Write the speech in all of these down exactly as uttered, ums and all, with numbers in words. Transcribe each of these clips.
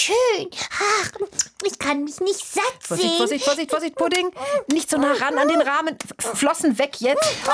schön. Ach, ich kann mich nicht satt sehen. Vorsicht, Vorsicht, Vorsicht, Vorsicht, Pudding. Nicht so nah ran an den Rahmen. Flossen weg jetzt. Oh.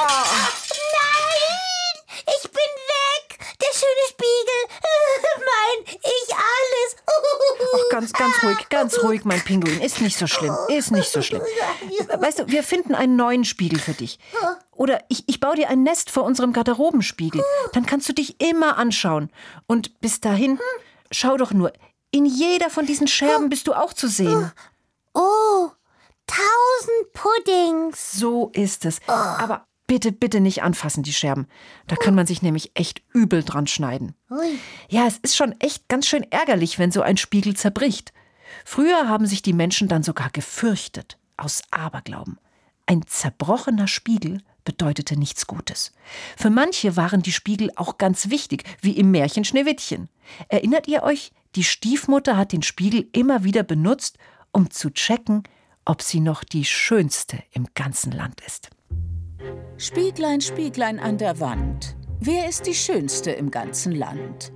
Nein, ich bin weg. Der schöne Spiegel. Mein Ich alles. Ach, ganz, ganz ruhig, ganz ruhig, mein Pinguin. Ist nicht so schlimm, ist nicht so schlimm. Weißt du, wir finden einen neuen Spiegel für dich. Oder ich, ich baue dir ein Nest vor unserem Garderobenspiegel. Dann kannst du dich immer anschauen. Und bis dahin, schau doch nur, in jeder von diesen Scherben bist du auch zu sehen. Oh, tausend Puddings. So ist es. Aber bitte, bitte nicht anfassen, die Scherben. Da kann man sich nämlich echt übel dran schneiden. Ui. Ja, es ist schon echt ganz schön ärgerlich, wenn so ein Spiegel zerbricht. Früher haben sich die Menschen dann sogar gefürchtet, aus Aberglauben. Ein zerbrochener Spiegel bedeutete nichts Gutes. Für manche waren die Spiegel auch ganz wichtig, wie im Märchen Schneewittchen. Erinnert ihr euch? Die Stiefmutter hat den Spiegel immer wieder benutzt, um zu checken, ob sie noch die Schönste im ganzen Land ist. Spieglein, Spieglein an der Wand, wer ist die Schönste im ganzen Land?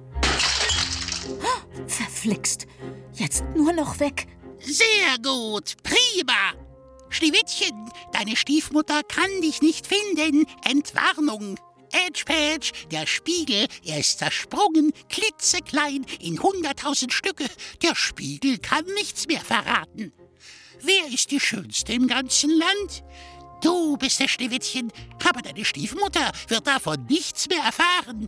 Oh, verflixt, jetzt nur noch weg. Sehr gut, prima. Schneewittchen, deine Stiefmutter kann dich nicht finden. Entwarnung. Ätsch-Pätsch, der Spiegel, er ist zersprungen, klitzeklein, in hunderttausend Stücke. Der Spiegel kann nichts mehr verraten. Wer ist die Schönste im ganzen Land? Du bist das Schneewittchen, aber deine Stiefmutter wird davon nichts mehr erfahren.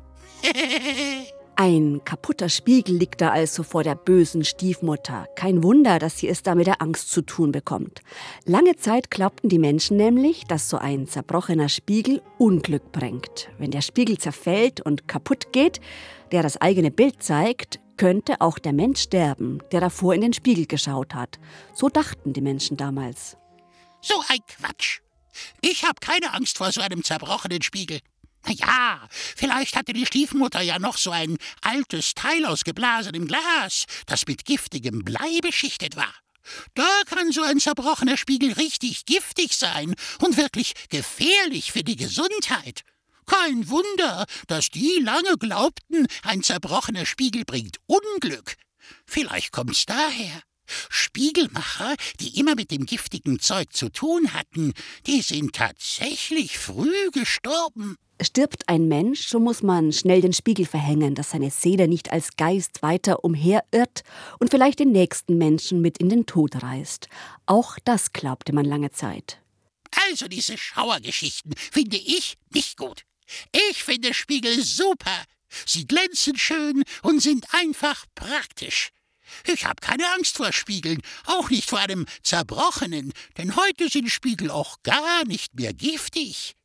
Ein kaputter Spiegel liegt da also vor der bösen Stiefmutter. Kein Wunder, dass sie es da mit der Angst zu tun bekommt. Lange Zeit glaubten die Menschen nämlich, dass so ein zerbrochener Spiegel Unglück bringt. Wenn der Spiegel zerfällt und kaputt geht, der das eigene Bild zeigt, könnte auch der Mensch sterben, der davor in den Spiegel geschaut hat. So dachten die Menschen damals. So ein Quatsch. Ich habe keine Angst vor so einem zerbrochenen Spiegel. Na ja, vielleicht hatte die Stiefmutter ja noch so ein altes Teil aus geblasenem Glas, das mit giftigem Blei beschichtet war. Da kann so ein zerbrochener Spiegel richtig giftig sein und wirklich gefährlich für die Gesundheit. Kein Wunder, dass die lange glaubten, ein zerbrochener Spiegel bringt Unglück. Vielleicht kommt's daher. Spiegelmacher, die immer mit dem giftigen Zeug zu tun hatten, die sind tatsächlich früh gestorben. Stirbt ein Mensch, so muss man schnell den Spiegel verhängen, dass seine Seele nicht als Geist weiter umherirrt und vielleicht den nächsten Menschen mit in den Tod reißt. Auch das glaubte man lange Zeit. Also diese Schauergeschichten finde ich nicht gut. Ich finde Spiegel super. Sie glänzen schön und sind einfach praktisch. Ich habe keine Angst vor Spiegeln, auch nicht vor einem zerbrochenen, denn heute sind Spiegel auch gar nicht mehr giftig.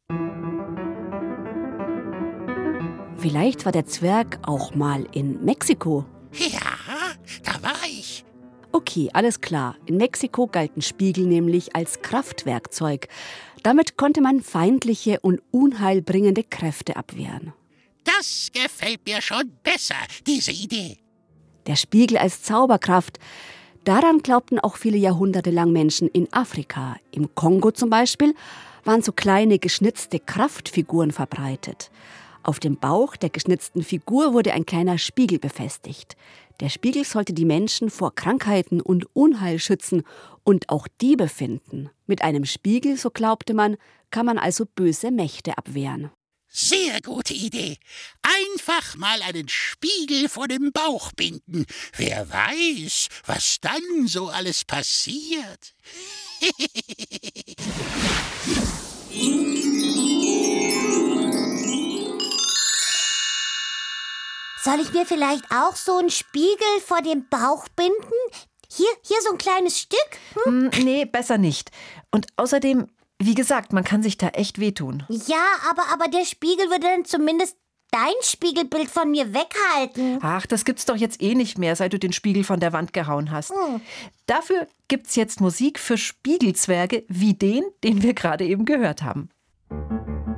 Vielleicht war der Zwerg auch mal in Mexiko. Ja, da war ich. Okay, alles klar. In Mexiko galten Spiegel nämlich als Kraftwerkzeug. Damit konnte man feindliche und unheilbringende Kräfte abwehren. Das gefällt mir schon besser, diese Idee. Der Spiegel als Zauberkraft. Daran glaubten auch viele Jahrhunderte lang Menschen in Afrika. Im Kongo zum Beispiel waren so kleine geschnitzte Kraftfiguren verbreitet. Auf dem Bauch der geschnitzten Figur wurde ein kleiner Spiegel befestigt. Der Spiegel sollte die Menschen vor Krankheiten und Unheil schützen und auch Diebe finden. Mit einem Spiegel, so glaubte man, kann man also böse Mächte abwehren. Sehr gute Idee. Einfach mal einen Spiegel vor dem Bauch binden. Wer weiß, was dann so alles passiert. Soll ich mir vielleicht auch so einen Spiegel vor dem Bauch binden? Hier, hier so ein kleines Stück? Hm? Nee, besser nicht. Und außerdem, wie gesagt, man kann sich da echt wehtun. Ja, aber, aber der Spiegel würde dann zumindest dein Spiegelbild von mir weghalten. Ach, das gibt's doch jetzt eh nicht mehr, seit du den Spiegel von der Wand gehauen hast. Hm. Dafür gibt's jetzt Musik für Spiegelzwerge wie den, den wir gerade eben gehört haben.